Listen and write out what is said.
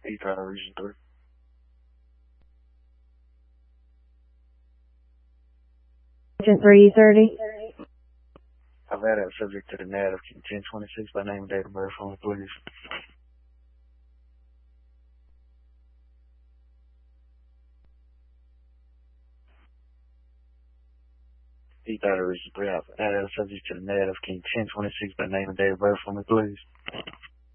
E-Title Region 3. Agent 330. I've had that subject to the NAD of 1026 by name and date of birth for me, please. E-Title Region 3. I've had that subject to the NAD of 1026 by name and date of birth for me, please.